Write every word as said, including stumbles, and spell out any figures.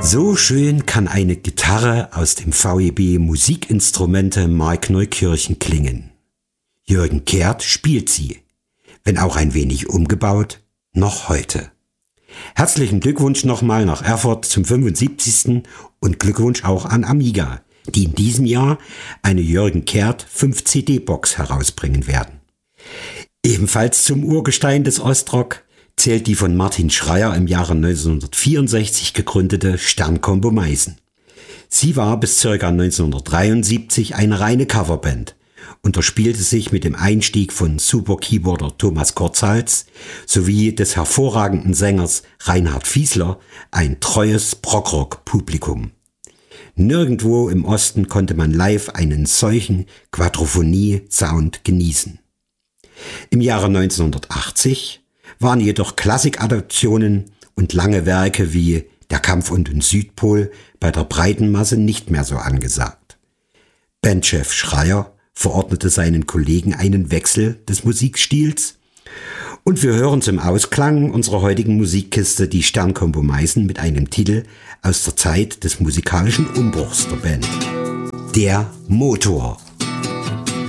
So schön kann eine Gitarre aus dem V E B Musikinstrumente Mark Neukirchen klingen. Jürgen Kehrt spielt sie, wenn auch ein wenig umgebaut, noch heute. Herzlichen Glückwunsch nochmal nach Erfurt zum fünfundsiebzigsten und Glückwunsch auch an Amiga, die in diesem Jahr eine Jürgen Kehrt fünf C D Box herausbringen werden. Ebenfalls zum Urgestein des Ostrock zählt die von Martin Schreyer im Jahre neunzehnhundertvierundsechzig gegründete Stern-Combo Meißen. Sie war bis ca. neunzehnhundertdreiundsiebzig eine reine Coverband und erspielte sich mit dem Einstieg von Super-Keyboarder Thomas Korzhals sowie des hervorragenden Sängers Reinhard Fiesler ein treues Prog-Rock-Publikum. Nirgendwo im Osten konnte man live einen solchen Quadrophonie-Sound genießen. Im Jahre neunzehnhundertachtzig waren jedoch Klassikadaptionen und lange Werke wie Der Kampf um den Südpol bei der breiten Masse nicht mehr so angesagt. Bandchef Schreyer verordnete seinen Kollegen einen Wechsel des Musikstils und wir hören zum Ausklang unserer heutigen Musikkiste die Stern-Combo Meißen mit einem Titel aus der Zeit des musikalischen Umbruchs der Band. Der Motor.